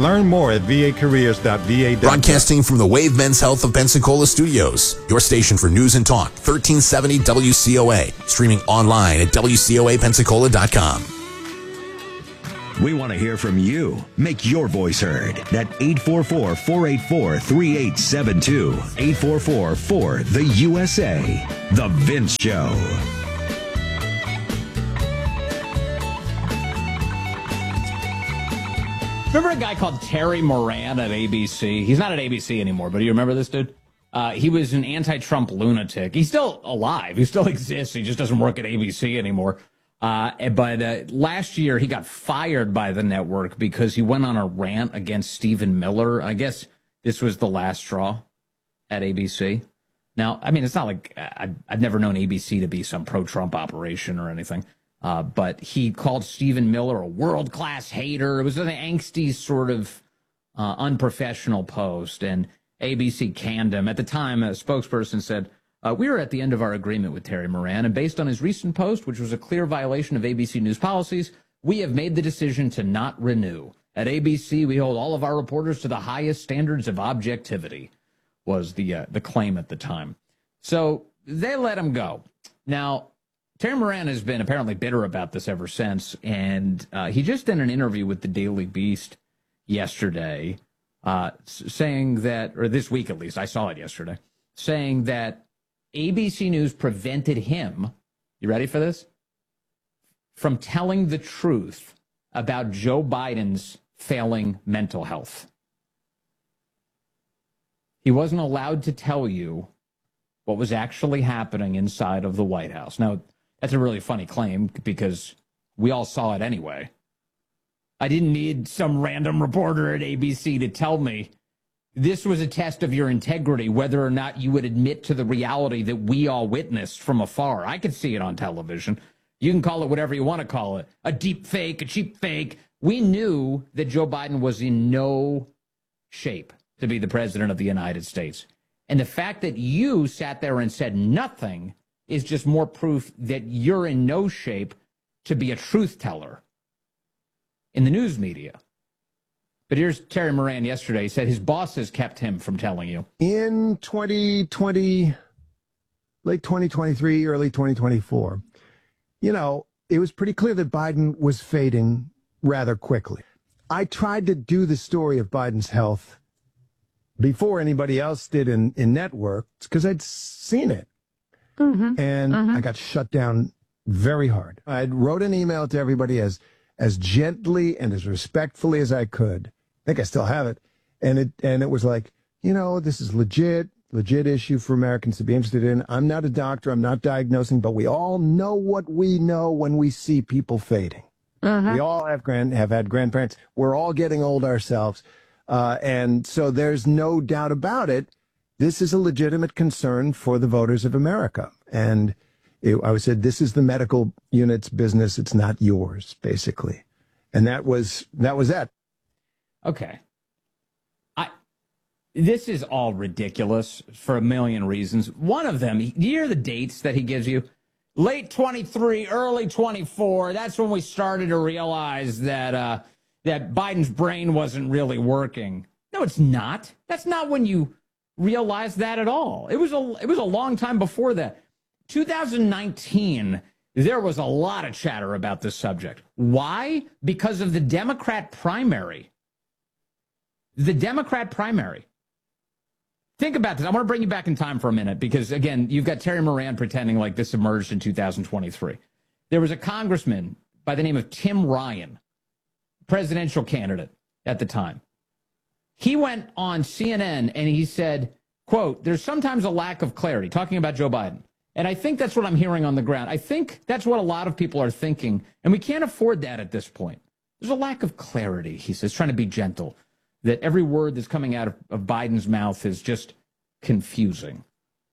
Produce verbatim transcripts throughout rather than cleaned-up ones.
Learn more at v a careers dot v a dot gov. Broadcasting from the Wave Men's Health of Pensacola studios, your station for news and talk, thirteen seventy W C O A. Streaming online at w c o a pensacola dot com. We want to hear from you. Make your voice heard at eight four four, four eight four, three eight seven two. eight four four, four, the U S A. The Vince Show. Remember a guy called Terry Moran at A B C? He's not at A B C anymore, but do you remember this dude? Uh, he was an anti-Trump lunatic. He's still alive. He still exists. He just doesn't work at A B C anymore. Uh, but uh, last year, he got fired by the network because he went on a rant against Stephen Miller. I guess this was the last straw at A B C. Now, I mean, it's not like I, I've never known A B C to be some pro-Trump operation or anything. Uh, but he called Stephen Miller a world-class hater. It was an angsty sort of uh, unprofessional post, and A B C canned him. At the time, a spokesperson said, uh, we are at the end of our agreement with Terry Moran, and based on his recent post, which was a clear violation of A B C News policies, we have made the decision to not renew. At A B C, we hold all of our reporters to the highest standards of objectivity, was the uh, the claim at the time. So they let him go. Now, Terry Moran has been apparently bitter about this ever since, and uh, he just did an interview with the Daily Beast yesterday, uh, saying that, or this week at least, I saw it yesterday, saying that A B C News prevented him, you ready for this, from telling the truth about Joe Biden's failing mental health. He wasn't allowed to tell you what was actually happening inside of the White House. Now, that's a really funny claim because we all saw it anyway. I didn't need some random reporter at A B C to tell me this was a test of your integrity, whether or not you would admit to the reality that we all witnessed from afar. I could see it on television. You can call it whatever you want to call it, a deep fake, a cheap fake. We knew that Joe Biden was in no shape to be the president of the United States. And the fact that you sat there and said nothing is just more proof that you're in no shape to be a truth teller in the news media. But here's Terry Moran yesterday. He said his bosses kept him from telling you. In twenty twenty, late twenty twenty-three, early twenty twenty-four, you know, it was pretty clear that Biden was fading rather quickly. I tried to do the story of Biden's health before anybody else did in, in networks because I'd seen it. Mm-hmm. And mm-hmm. I got shut down very hard. I wrote an email to everybody as as gently and as respectfully as I could. I think I still have it. And it and it was like, you know, this is legit, legit issue for Americans to be interested in. I'm not a doctor. I'm not diagnosing, but we all know what we know when we see people fading. Mm-hmm. We all have grand have had grandparents. We're all getting old ourselves. Uh, and so there's no doubt about it. This is a legitimate concern for the voters of America. And it, I said, this is the medical unit's business. It's not yours, basically. And that was that was that. Okay. I This is all ridiculous for a million reasons. One of them, you hear the dates that he gives you? Late twenty-three, early twenty-four. That's when we started to realize that uh, that Biden's brain wasn't really working. No, it's not. That's not when you realized that at all. It was a it was a long time before that. two thousand nineteen, there was a lot of chatter about this subject. Why? Because of the Democrat primary. The Democrat primary. Think about this. I want to bring you back in time for a minute because, again, you've got Terry Moran pretending like this emerged in two thousand twenty-three. There was a congressman by the name of Tim Ryan, presidential candidate at the time. He went on C N N and he said, quote, there's sometimes a lack of clarity, talking about Joe Biden. And I think that's what I'm hearing on the ground. I think that's what a lot of people are thinking. And we can't afford that at this point. There's a lack of clarity, he says, trying to be gentle, that every word that's coming out of, of Biden's mouth is just confusing.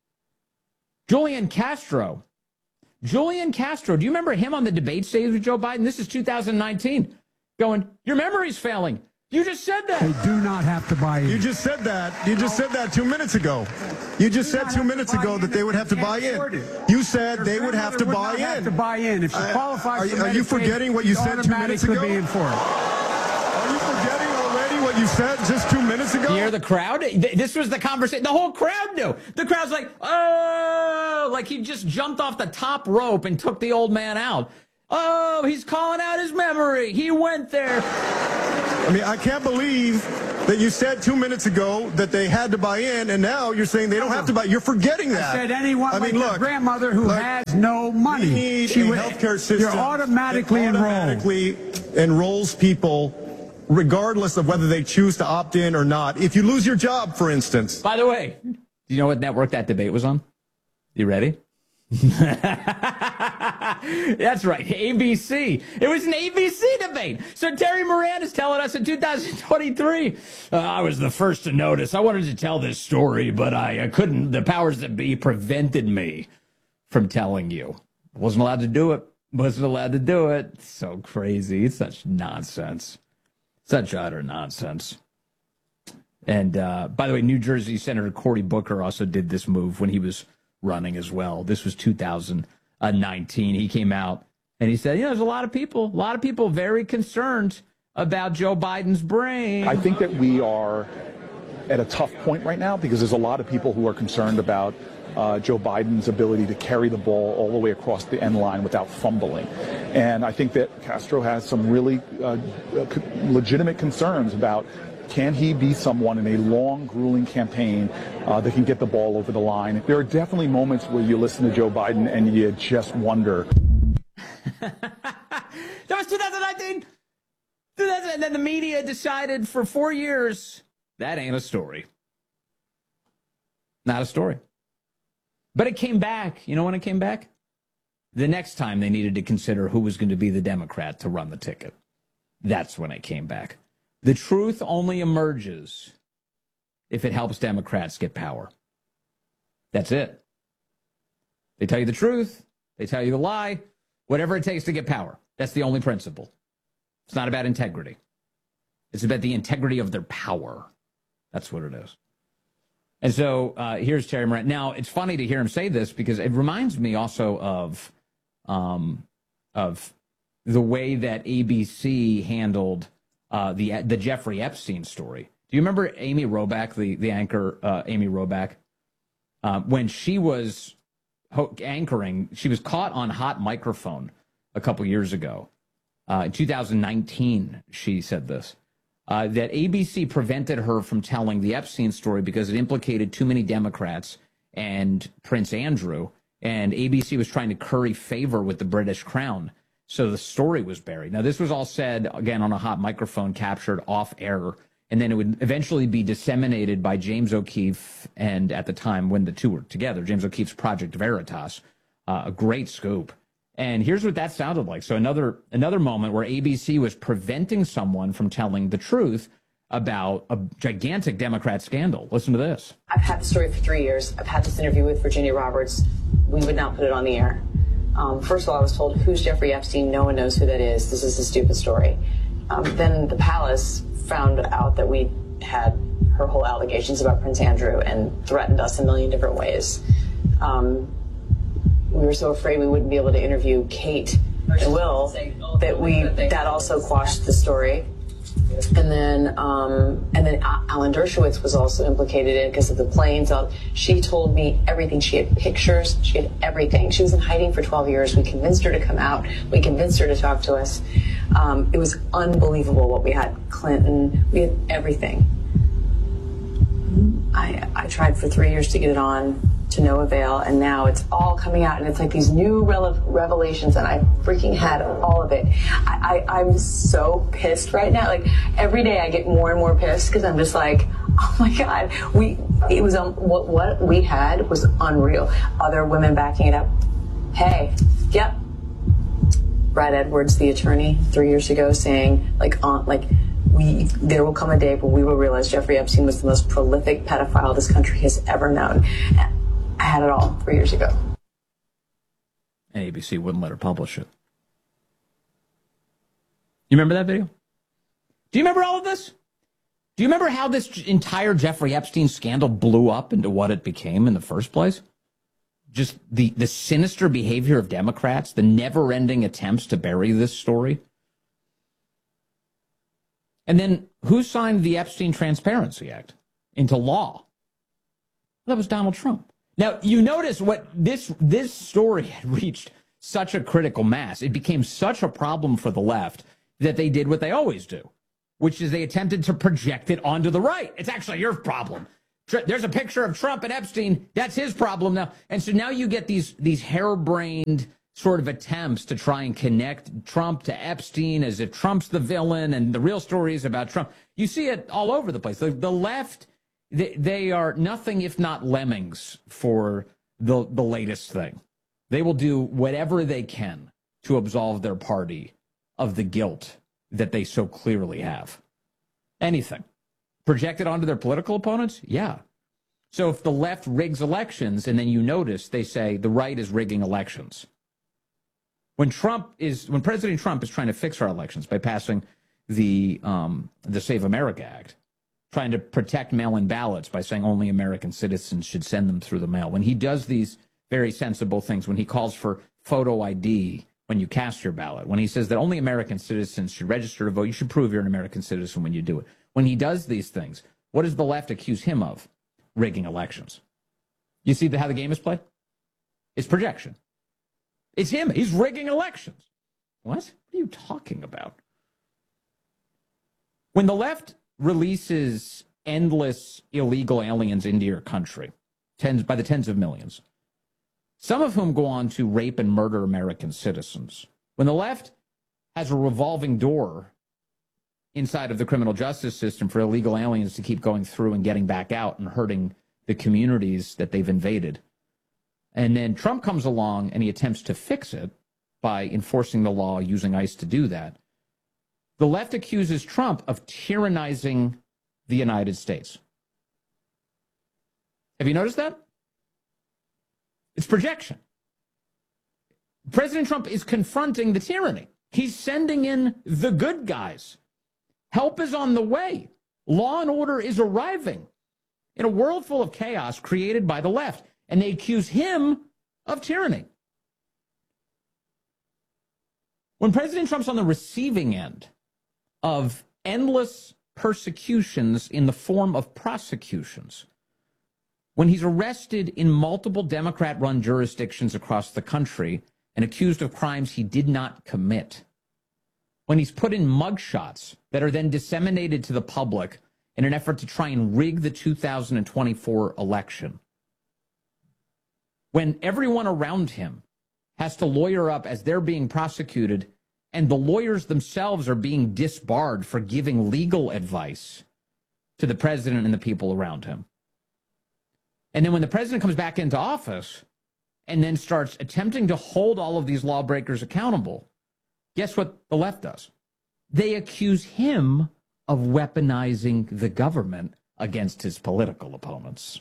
Julian Castro. Julian Castro. Do you remember him on the debate stage with Joe Biden? This is two thousand nineteen. Going, your memory's failing. You just said that. They do not have to buy in. You just said that. You just said that two minutes ago. You just said two minutes ago that they would have to buy in. You said they would have to buy in. Have to buy in. If she qualifies uh, for Are you forgetting what you said two minutes ago? Be in for it. Are you forgetting already what what you said just two minutes ago? You hear the crowd? This was the conversation. The whole crowd knew. The crowd's like, oh, like he just jumped off the top rope and took the old man out. Oh, he's calling out his memory. He went there. I mean, I can't believe that you said two minutes ago that they had to buy in, and now you're saying they don't have to buy. You're forgetting that. I said anyone I like mean, your look, grandmother who look, has no money. We need she a would, healthcare system You're automatically that enrolled. automatically enrolls people regardless of whether they choose to opt in or not. If you lose your job, for instance. By the way, do you know what network that debate was on? You ready? That's right, A B C. It was an A B C debate. So Terry Moran is telling us in two thousand twenty-three, uh, I was the first to notice. I wanted to tell this story, but I, I couldn't. The powers that be prevented me from telling you. I wasn't allowed to do it. Wasn't allowed to do it. So crazy. It's such nonsense. Such utter nonsense. And uh, by the way, New Jersey Senator Cory Booker also did this move when he was running as well. This was two thousand nineteen. He came out and he said, you know, there's a lot of people, a lot of people very concerned about Joe Biden's brain. I think that we are at a tough point right now because there's a lot of people who are concerned about uh, Joe Biden's ability to carry the ball all the way across the end line without fumbling. And I think that Castro has some really uh, legitimate concerns about can he be someone in a long, grueling campaign uh, that can get the ball over the line? There are definitely moments where you listen to Joe Biden and you just wonder. That was two thousand nineteen. And then the media decided for four years, that ain't a story. Not a story. But it came back. You know when it came back? The next time they needed to consider who was going to be the Democrat to run the ticket. That's when it came back. The truth only emerges if it helps Democrats get power. That's it. They tell you the truth. They tell you the lie. Whatever it takes to get power. That's the only principle. It's not about integrity. It's about the integrity of their power. That's what it is. And so uh, here's Terry Moran. Now, it's funny to hear him say this because it reminds me also of, um, of the way that A B C handled Uh, the the Jeffrey Epstein story. Do you remember Amy Robach, the, the anchor, uh, Amy Robach? Uh, when she was ho- anchoring, she was caught on hot microphone a couple years ago. Uh, in two thousand nineteen, she said this, uh, that A B C prevented her from telling the Epstein story because it implicated too many Democrats and Prince Andrew, and A B C was trying to curry favor with the British Crown. So the story was buried. Now, this was all said, again, on a hot microphone, captured off air, and then it would eventually be disseminated by James O'Keefe, and at the time when the two were together, James O'Keefe's Project Veritas, uh, a great scoop. And here's what that sounded like. So another another moment where A B C was preventing someone from telling the truth about a gigantic Democrat scandal. Listen to this. I've had the story for three years. I've had this interview with Virginia Roberts. We would not put it on the air. Um, first of all, I was told, who's Jeffrey Epstein? No one knows who that is. This is a stupid story. Um, then the palace found out that we had her whole allegations about Prince Andrew and threatened us a million different ways. Um, we were so afraid we wouldn't be able to interview Kate and Will that we that also quashed the story. And then, um, and then Alan Dershowitz was also implicated in it because of the planes. She told me everything. She had pictures. She had everything. She was in hiding for twelve years. We convinced her to come out. We convinced her to talk to us. Um, it was unbelievable what we had. Clinton, we had everything. I, I tried for three years to get it on, to no avail, and now it's all coming out, and it's like these new rele- revelations, and I freaking had all of it. I, I, I'm so pissed right now. Like, every day I get more and more pissed because I'm just like, oh my God, we, it was, um, what, what we had was unreal. Other women backing it up. Hey, yep. Brad Edwards, the attorney, three years ago saying, like, on, like, We, there will come a day when we will realize Jeffrey Epstein was the most prolific pedophile this country has ever known. I had it all three years ago. And A B C wouldn't let her publish it. You remember that video? Do you remember all of this? Do you remember how this entire Jeffrey Epstein scandal blew up into what it became in the first place? Just the, the sinister behavior of Democrats, the never-ending attempts to bury this story. And then who signed the Epstein Transparency Act into law? That was Donald Trump. Now, you notice what this this story had reached such a critical mass. It became such a problem for the left that they did what they always do, which is they attempted to project it onto the right. It's actually your problem. There's a picture of Trump and Epstein. That's his problem now. And so now you get these these harebrained sort of attempts to try and connect Trump to Epstein as if Trump's the villain and the real story is about Trump. You see it all over the place. The, the left, they, they are nothing if not lemmings for the, the latest thing. They will do whatever they can to absolve their party of the guilt that they so clearly have. Anything. Project it onto their political opponents? Yeah. So if the left rigs elections and then you notice they say the right is rigging elections. When Trump is, when President Trump is trying to fix our elections by passing the um, the Save America Act, trying to protect mail-in ballots by saying only American citizens should send them through the mail, when he does these very sensible things, when he calls for photo I D when you cast your ballot, when he says that only American citizens should register to vote, you should prove you're an American citizen when you do it. When he does these things, what does the left accuse him of? Rigging elections. You see the, how the game is played? It's projection. It's him. He's rigging elections. What? What are you talking about? When the left releases endless illegal aliens into your country, tens by the tens of millions, some of whom go on to rape and murder American citizens, when the left has a revolving door inside of the criminal justice system for illegal aliens to keep going through and getting back out and hurting the communities that they've invaded, and then Trump comes along and he attempts to fix it by enforcing the law, using ICE to do that, the left accuses Trump of tyrannizing the United States. Have you noticed that? It's projection. President Trump is confronting the tyranny. He's sending in the good guys. Help is on the way. Law and order is arriving in a world full of chaos created by the left. And they accuse him of tyranny. When President Trump's on the receiving end of endless persecutions in the form of prosecutions, when he's arrested in multiple Democrat-run jurisdictions across the country and accused of crimes he did not commit, when he's put in mugshots that are then disseminated to the public in an effort to try and rig the two thousand twenty-four election, when everyone around him has to lawyer up as they're being prosecuted and the lawyers themselves are being disbarred for giving legal advice to the president and the people around him. And then when the president comes back into office and then starts attempting to hold all of these lawbreakers accountable, guess what the left does? They accuse him of weaponizing the government against his political opponents.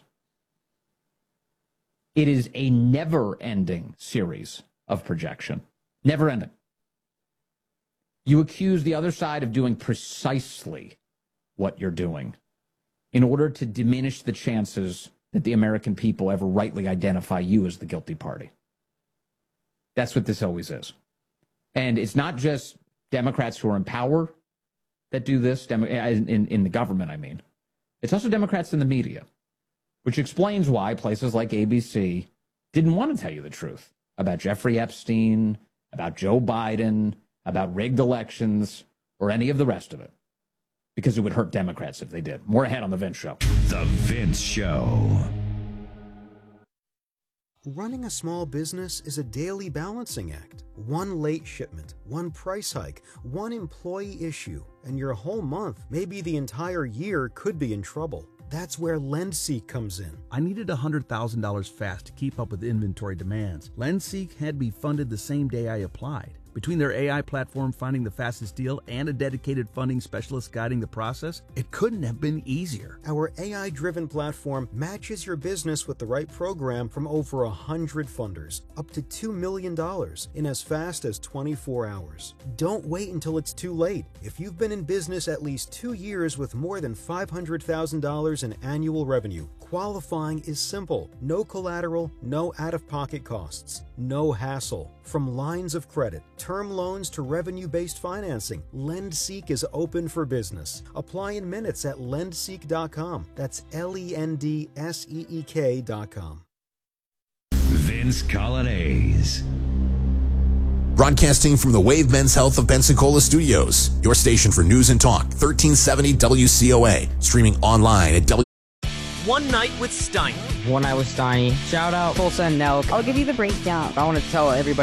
It is a never-ending series of projection. Never-ending. You accuse the other side of doing precisely what you're doing in order to diminish the chances that the American people ever rightly identify you as the guilty party. That's what this always is. And it's not just Democrats who are in power that do this, in, in the government, I mean. It's also Democrats in the media, which explains why places like A B C didn't want to tell you the truth about Jeffrey Epstein, about Joe Biden, about rigged elections, or any of the rest of it, because it would hurt Democrats if they did. More ahead on The Vince Show. The Vince Show. Running a small business is a daily balancing act. One late shipment, one price hike, one employee issue, and your whole month, maybe the entire year, could be in trouble. That's where LendSeek comes in. I needed one hundred thousand dollars fast to keep up with inventory demands. LendSeek had me funded the same day I applied. Between their A I platform finding the fastest deal and a dedicated funding specialist guiding the process, it couldn't have been easier. Our A I-driven platform matches your business with the right program from over one hundred funders, up to two million dollars in as fast as twenty-four hours. Don't wait until it's too late. If you've been in business at least two years with more than five hundred thousand dollars in annual revenue, qualifying is simple. No collateral, no out-of-pocket costs, no hassle. From lines of credit, term loans to revenue-based financing, LendSeek is open for business. Apply in minutes at lend seek dot com. That's L E N D S E E K dot com. Vince Colonnese. Broadcasting from the Wave Men's Health of Pensacola studios, your station for news and talk, thirteen seventy W C O A, streaming online at W. One Night with Steiny. One Night with Steiny. Shout out Tulsa and Nelk. I'll give you the breakdown. I want to tell everybody